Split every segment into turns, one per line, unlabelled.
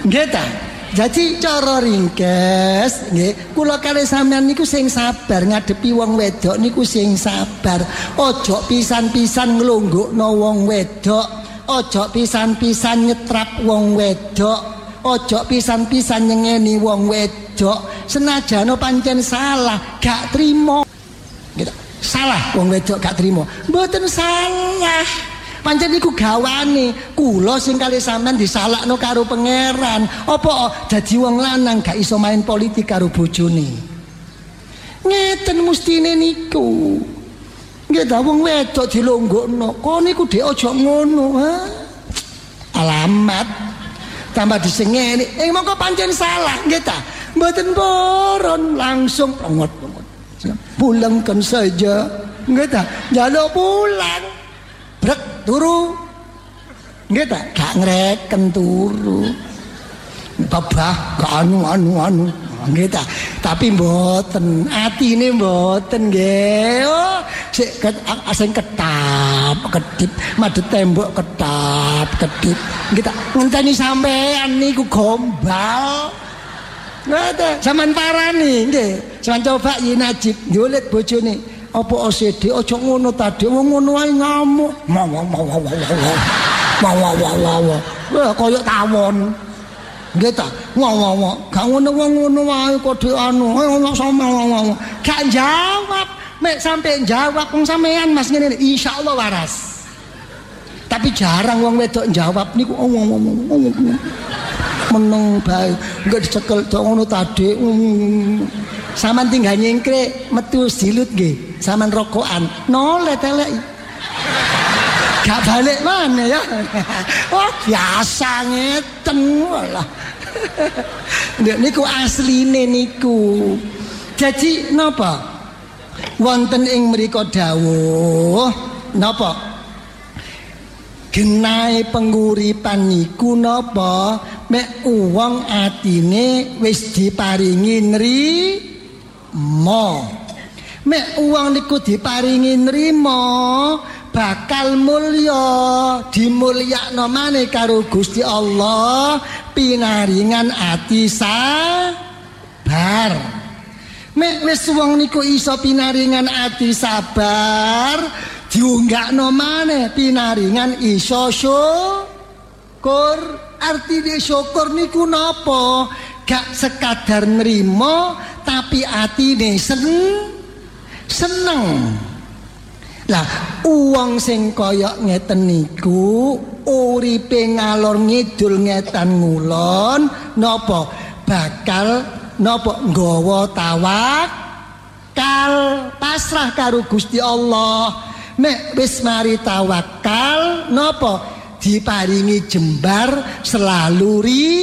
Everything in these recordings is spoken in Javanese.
Nggih ta? Jadi cara ringkes nggih, kula kalih sampean niku sing sabar ngadepi wong wedok niku sing sabar. Ojo pisan-pisan nglonggokno wong wedok, ojo pisan-pisan nyetrap wong wedok, ojo pisan-pisan nyengeni wong wedok. Senajan pancen salah, gak trimo. Gitu. Salah wong wedok gak trimo. Mboten salah. Pancen niku gawane kula sing kalih sampean disalahno karo pangeran. Apa dadi wong lanang gak iso main politik karo bojone. Ngeten mestine niku. Nggih ta wong wedok dilonggokno. Kok niku dhek aja ngono, ha? Alamat tambah disengeni. Mongko pancen salah, nggih ta? Mboten boron langsung plongot-plongot. Pulangkan saja. Nggih ta? Njaluk pulang. Brek turu nggih ta gak ngreken turu babah gak anu nggih ta tapi mboten atine mboten nggih sik sing ketap kedip madhep tembok ketap kedip nggih ta ngenteni sampean niku gombal nggih ta sampean parani nggih sampean coba yen najib njulit bojone apa OCD aja ngono tadi wong ngono ae ngamuk wah kaya tawon nggih ta wah gak ngono wong ngono wae kode anu ono sama gak jawab mek sampe jawab wong sampean Mas ngene insyaallah waras tapi jarang wong wedok jawab niku meneng bae enggak dicekel tok ngono tadi sampean tinggal nyengkre metu silut nggih sampean rokokan nolet elek gak balik mana ya oh biasa ngeten walah niku asline niku jadi napa wonten ing mriko dawuh napa genahe penguripan niku napa mek wong atine wis diparingi nrimo mek wong niku diparingi nrimo bakal mulya dimulyakno maneh karo Gusti Allah pinaringan ati sabar mek wis wong niku iso pinaringan ati sabar diunggakno maneh pinaringan iso syukur artine syukur niku napa gak sekadar nrimo tapi atine seneng lah uang sing kaya ngeten niku uripe ngalor ngidul ngetan ngulon napa bakal napa nggawa tawakal pasrah karo Gusti Allah mek wis mari tawakal napa diparingi jembar selalu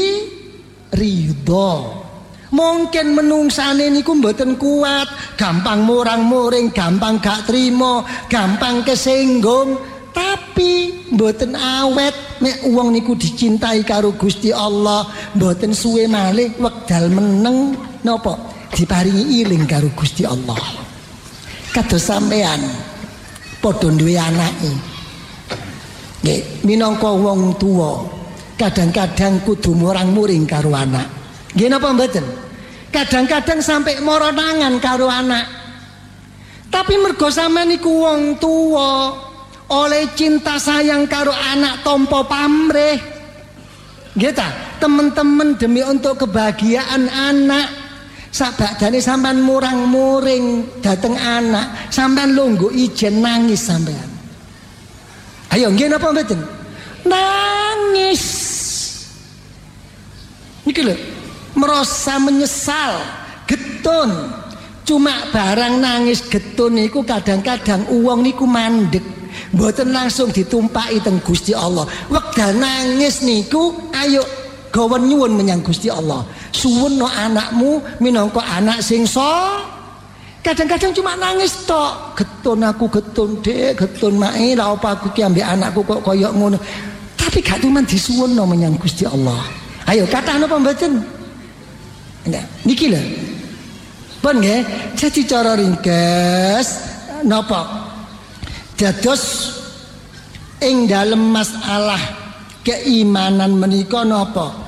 ridho. Mungkin menungsane niku mboten kuat, gampang murang-muring, gampang gak trimo, gampang kesinggung, tapi mboten awet nek wong niku dicintai karo Gusti Allah, mboten suwe malih wekdal meneng napa diparingi iling karo Gusti Allah. Kados sampean padha duwe anake. Nggih, minangka wong tuwa kadang-kadang kudu murang-muring karo anak. Nggih napa mboten? Kadang-kadang sampai mara nangan karo anak. Tapi mergo sampeyan niku wong tuwa, oleh cinta sayang karo anak tompo pamrih. Nggih ta? Teman-teman demi untuk kebahagiaan anak, sabadane sampean murang-muring dateng anak, sampean lungguh ijen nangis sampean. Ayo nggih napa mboten? Nangis. Niki lho merasa menyesal, getun. Cuma barang nangis getun niku kadang-kadang uang niku mandek, mboten langsung ditumpaki teng Gusti Allah. Wekdal nangis niku ayo gawe nyuwun menyang Gusti Allah. Suwun no anakmu minangka anak sing kadang-kadang cuma nangis tok. Getun aku getun Dek, getun mae la apa aku ki ambek anakku kok koyo ngono. Tapi gak cuman disuwun no menyang Gusti Allah. Ayo kata napa mboten? Niki lho. Pun nggih, jadi cara ringkes napa? Dados ing dalem masalah keimanan menika napa?